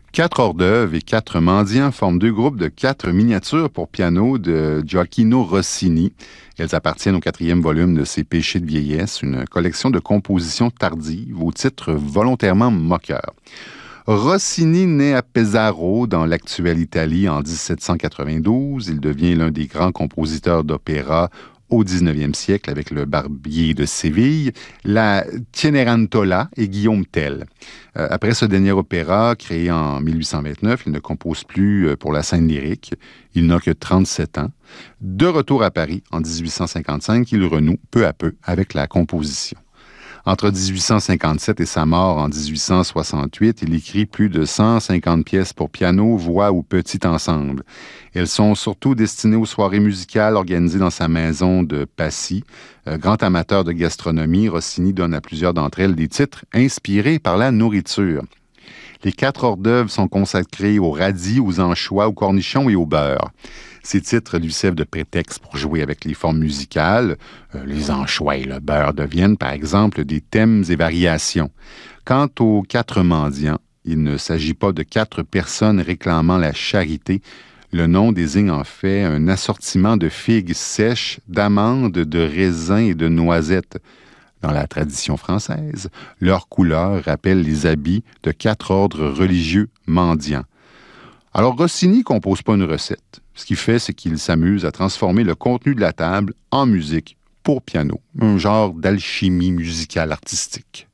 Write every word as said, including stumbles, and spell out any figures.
Quatre hors-d'œuvre et quatre mendiants forment deux groupes de quatre miniatures pour piano de Gioacchino Rossini. Elles appartiennent au quatrième volume de ses Péchés de vieillesse, une collection de compositions tardives au titre volontairement moqueur. Rossini naît à Pesaro, dans l'actuelle Italie, en dix-sept cent quatre-vingt-douze. Il devient l'un des grands compositeurs d'opéra au dix-neuvième siècle avec le Barbier de Séville, la Cenerentola et Guillaume Tell. Euh, après ce dernier opéra, créé en mille huit cent vingt-neuf, il ne compose plus pour la scène lyrique. Il n'a que trente-sept ans. De retour à Paris en dix-huit cent cinquante-cinq, il renoue peu à peu avec la composition. Entre dix-huit cent cinquante-sept et sa mort en dix-huit cent soixante-huit, il écrit plus de cent cinquante pièces pour piano, voix ou petit ensemble. Elles sont surtout destinées aux soirées musicales organisées dans sa maison de Passy. Euh, grand amateur de gastronomie, Rossini donne à plusieurs d'entre elles des titres inspirés par la nourriture. Les quatre hors-d'œuvre sont consacrés aux radis, aux anchois, aux cornichons et au beurre. Ces titres lui servent de prétexte pour jouer avec les formes musicales. Euh, les anchois et le beurre deviennent, par exemple, des thèmes et variations. Quant aux quatre mendiants, il ne s'agit pas de quatre personnes réclamant la charité. Le nom désigne en fait un assortiment de figues sèches, d'amandes, de raisins et de noisettes. Dans la tradition française, leur couleur rappelle les habits de quatre ordres religieux mendiants. Alors Rossini ne compose pas une recette. Ce qu'il fait, c'est qu'il s'amuse à transformer le contenu de la table en musique pour piano, un genre d'alchimie musicale artistique.